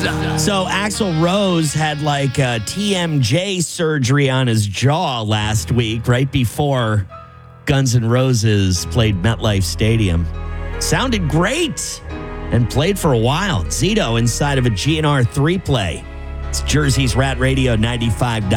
So Axl Rose had like a TMJ surgery on his jaw last week, right before Guns N' Roses played MetLife Stadium. Sounded great and played for a while. Zito inside of a GNR 3 play. It's Jersey's Rat Radio 95.